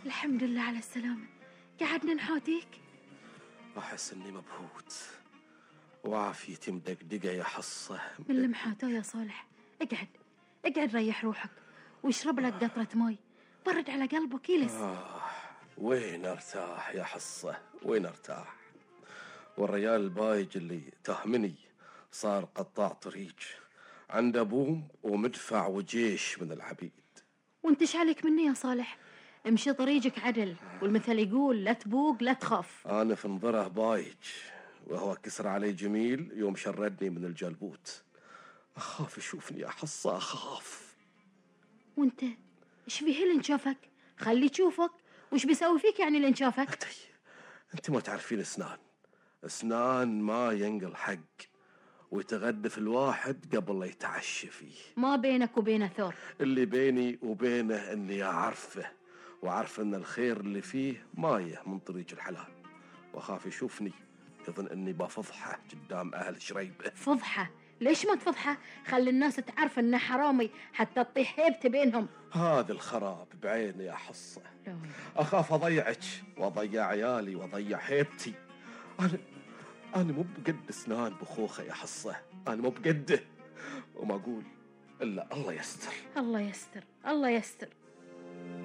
الحمد لله على السلامة. قعدنا نحاتيك. أحس إني مبهوت وعافيتي مدقدقة يا حصة. من المحاتاة يا صالح. اقعد ريح روحك واشرب لك قطرة ماي برد على قلبك يلس. وين ارتاح يا حصة، وين ارتاح؟ والريال البايج اللي تهمني صار قطاع طريق، عنده بوم ومدفع وجيش من العبيد. وانتش عليك مني يا صالح، امشي طريقك عدل، والمثل يقول لا تبوق لا تخاف. أنا في نظره بايج وهو كسر علي جميل يوم شردني من الجلبوت. أخاف يشوفني يا حصة، أخاف. وانت ايش فيه اللي انشافك؟ خلي يشوفك. وش بيسوي فيك يعني اللي انشافك؟ انت ما تعرفين اسنان ما ينقل حق ويتغدى في الواحد قبل لا يتعشى فيه. ما بينك وبينه ثور. اللي بيني وبينه اني اعرفه وعارف ان الخير اللي فيه مايه من طريق الحلال، واخاف يشوفني يظن اني بفضحه قدام اهل شريبه. فضحه؟ ليش ما تفضحه؟ خلي الناس تعرف انه حرامي حتى تطيح هيبته بينهم. هذا الخراب بعيني يا حصه. اخاف اضيعك واضيع عيالي واضيع هيبتي. انا مو بقد اسنان بخوخه يا حصه، انا مو بقده، وما اقول الا الله يستر. الله يستر الله يستر.